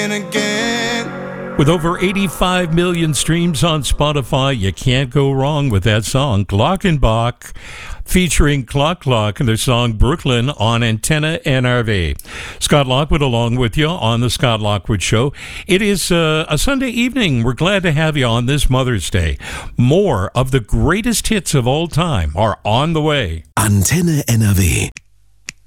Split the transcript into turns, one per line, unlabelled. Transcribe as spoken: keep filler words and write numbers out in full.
again, again.
With over eighty-five million streams on Spotify, you can't go wrong with that song. Glockenbach featuring Clock Clock and their song Brooklyn on Antenna N R V. Scott Lockwood along with you on the Scott Lockwood Show. It is uh, a Sunday evening. We're glad to have you on this Mother's Day. More of the greatest hits of all time are on the way.
Antenne N R W.